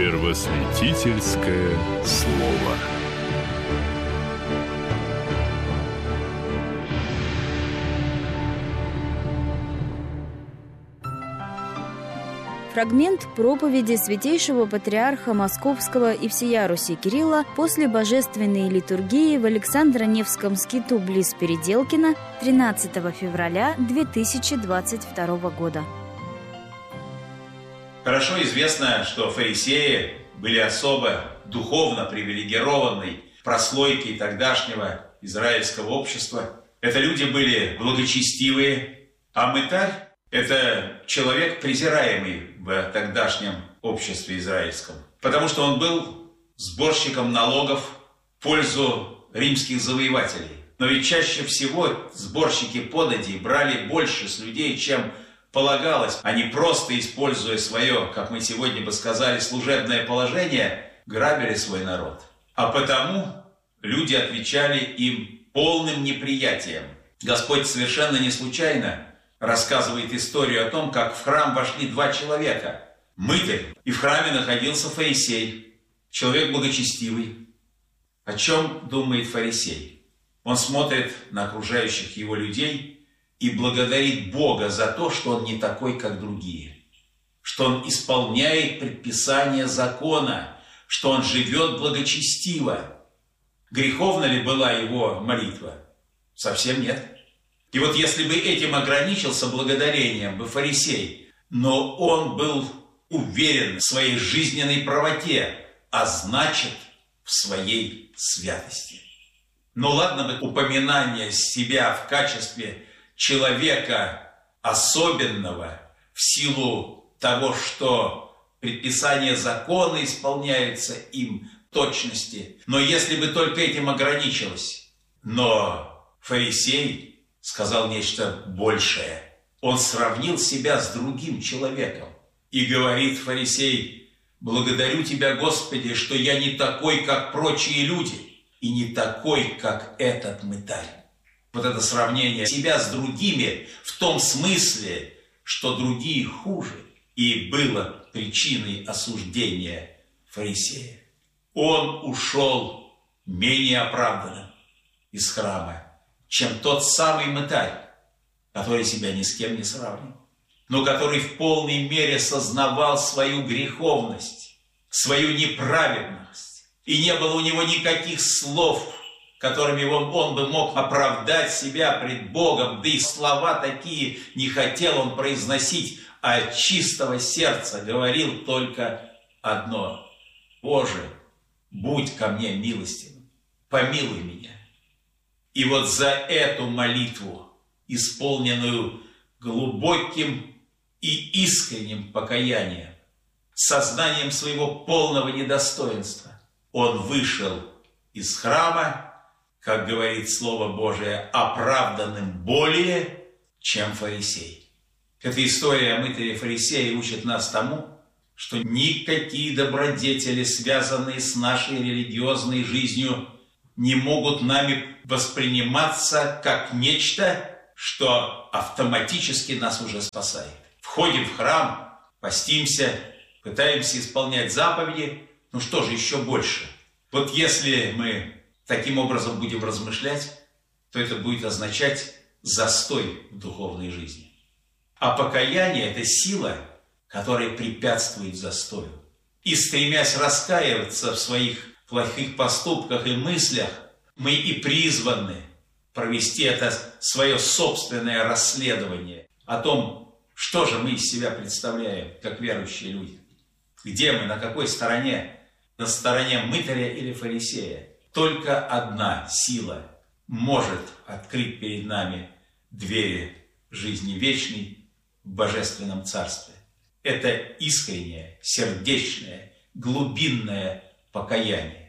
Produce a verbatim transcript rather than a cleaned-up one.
Первосвятительское слово. Фрагмент проповеди святейшего патриарха Московского и всея Руси Кирилла после божественной литургии в Александро-Невском скиту близ Переделкина тринадцатого февраля две тысячи двадцать второго года. Хорошо известно, что фарисеи были особо духовно привилегированной прослойкой тогдашнего израильского общества. Это люди были благочестивые, а мытарь – это человек, презираемый в тогдашнем обществе израильском, потому что он был сборщиком налогов в пользу римских завоевателей. Но ведь чаще всего сборщики податей брали больше с людей, чем полагалось. Они просто, используя свое, как мы сегодня бы сказали, служебное положение, грабили свой народ. А потому люди отвечали им полным неприятием. Господь совершенно не случайно рассказывает историю о том, как в храм вошли два человека. Мытарь, и в храме находился фарисей, человек благочестивый. О чем думает фарисей? Он смотрит на окружающих его людей и благодарит Бога за то, что он не такой, как другие, что он исполняет предписания закона, что он живет благочестиво. Греховна ли была его молитва? Совсем нет. И вот если бы этим ограничился благодарением бы фарисей, но он был уверен в своей жизненной правоте, а значит, в своей святости. Но ладно бы упоминание себя в качестве человека особенного в силу того, что предписания закона исполняются им в точности. Но если бы только этим ограничилось. Но фарисей сказал нечто большее. Он сравнил себя с другим человеком. И говорит фарисей: «Благодарю Тебя, Господи, что я не такой, как прочие люди, и не такой, как этот мытарь». Вот это сравнение себя с другими в том смысле, что другие хуже, и было причиной осуждения фарисея. Он ушел менее оправданным из храма, чем тот самый мытарь, который себя ни с кем не сравнивал, но который в полной мере сознавал свою греховность, свою неправедность, и не было у него никаких слов, которыми он, он бы мог оправдать себя пред Богом, да и слова такие не хотел он произносить, а от чистого сердца говорил только одно: «Боже, будь ко мне милостивым, помилуй меня». И вот за эту молитву, исполненную глубоким и искренним покаянием, сознанием своего полного недостоинства, он вышел из храма, как говорит Слово Божие, оправданным более, чем фарисей. Эта история о мытаре фарисея учит нас тому, что никакие добродетели, связанные с нашей религиозной жизнью, не могут нами восприниматься как нечто, что автоматически нас уже спасает. Входим в храм, постимся, пытаемся исполнять заповеди, ну что же еще больше? Вот если мы таким образом будем размышлять, то это будет означать застой в духовной жизни. А покаяние – это сила, которая препятствует застою. И стремясь раскаиваться в своих плохих поступках и мыслях, мы и призваны провести это свое собственное расследование о том, что же мы из себя представляем, как верующие люди. Где мы, на какой стороне? На стороне мытаря или фарисея? Только одна сила может открыть перед нами двери жизни вечной в Божественном Царстве. Это искреннее, сердечное, глубинное покаяние.